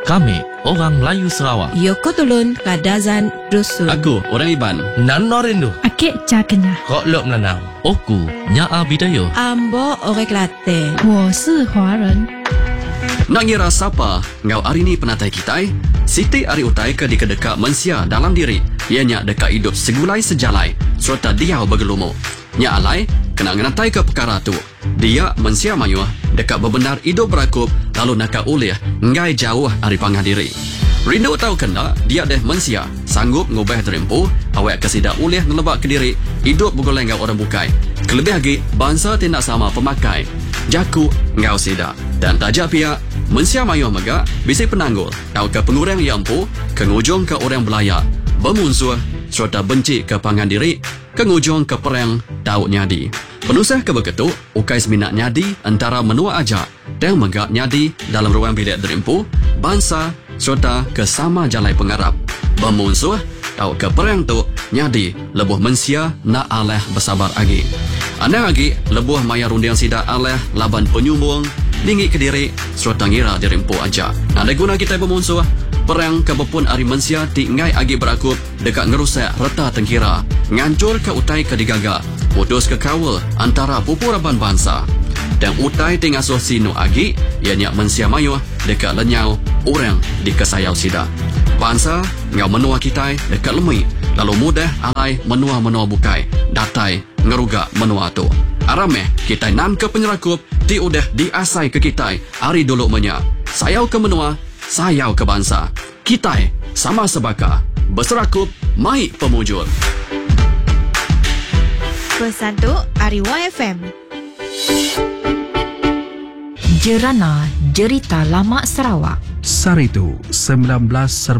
Kami orang Melayu Sarawak. Yoko Tulun Kadazan Dusun. Aku orang Iban. Nano Rindu. Akik Cakenya. Kok Lok Nanau. Oku Nyaa Bidayo. Ambo Orek Latte. 我是华人。 Nak ngira siapa ngau hari ni penatai kita? Siti ari utai ke di kedeka mensia dalam diri. Ianya dekat hidup segulai sejalai serta dia bergelumu. Nya alai kena ngenatai ke perkara tu. Dia mensia mayuh dekat bebenar hidup berakup lalu nak ulih ngai jauh ari pangah diri. Rindu tahu kena dia deh mensia sanggup ngubah terempu awak kesida ulih ngelebak ke diri hidup bergoleng ngau orang bukai. Kelebih lagi bangsa tidak sama pemakai. Jaku ngau sida dan tajak pihak mensia mayuh mega bisa penanggul tahu ke pengurang yang empu ke ngujung ke orang belayak bermusuh serta benci ke pangan diri ke ngujung ke perang tahu nyadi. Penusah ke begitu ukai seminat nyadi antara menua ajak dan megak nyadi dalam ruang bilik derempu bangsa serta ke sama jalai pengarap. Bermusuh tahu ke perang tu nyadi lebuh mensia nak aleh bersabar lagi. Anda lagi lebuh maya rundiang sida aleh laban penyumbung dinggi ke diri serta ngira dirempu aja. Ada guna kita bermusuh perang kebepun ari mensia ti ngai agi berakup dekat ngerusak reta tengkira ngancur ke utai ke digaga putus ke kawal antara pupuraban bangsa dan utai ti ngasuh sinu agi ianya mensia mayuh dekat lenyau orang di kesayau sida bangsa ngau menua kita dekat lemui lalu mudah alai menua-menua bukai datai ngerugak menua tu arameh kita nan ke penyerakup ti udah diasai ke kita hari dulu menya sayau ke menua sayau ke bangsa kita sama sebaka berserakup mai pemujur. Pesan tu Ariwa FM. Jerana Jerita Lama Sarawak. Saritu 19